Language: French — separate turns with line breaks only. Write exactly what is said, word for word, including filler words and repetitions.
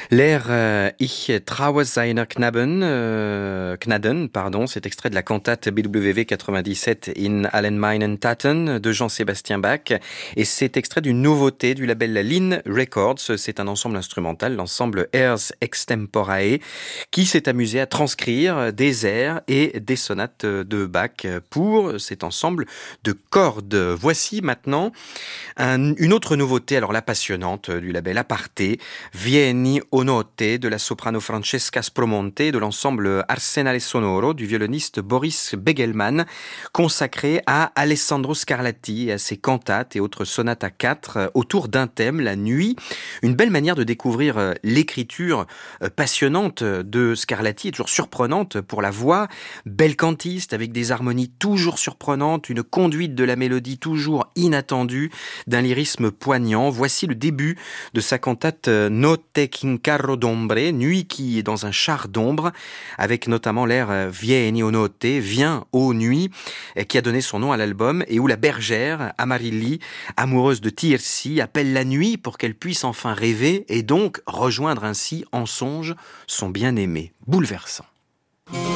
L'air euh, Ich traue seiner Knaben, euh, Knaden, pardon, c'est extrait de la cantate B W V quatre-vingt-dix-sept In allen meinen Taten de Jean-Sébastien Bach, et c'est extrait d'une nouveauté du label Lin Records. C'est un ensemble instrumental, l'ensemble Airs Extemporae, qui s'est amusé à transcrire des airs et des sonates de Bach pour cet ensemble de cordes. Voici maintenant un, une autre nouveauté, alors la passionnante, du label Aparté, Vieni o notte de la soprano Francesca Spromonte, de l'ensemble Arsenale Sonoro du violoniste Boris Begelman, consacré à Alessandro Scarlatti et à ses cantates et autres sonates à quatre autour d'un thème, la nuit. Une belle manière de découvrir l'écriture passionnante de Scarlatti, et toujours surprenante pour la voix, bel cantiste avec des harmonies toujours surprenantes, une conduite de la mélodie toujours inattendue, d'un lyrisme poignant. Voici le début de sa cantate Notte in carro d'ombre, nuit qui est dans un char d'ombre, avec notamment l'air Vieni o notte, viens ô nuit, qui a donné son nom à l'album, et où la bergère, Amarilli, amoureuse de Tirsi, appelle la nuit pour qu'elle puisse enfin rêver, et donc rejoindre ainsi en songe son bien-aimé. Bouleversant.